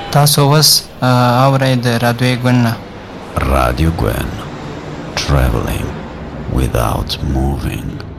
تاسو اوس اورئ د رادیو ګوند Radio Gwen, traveling without moving.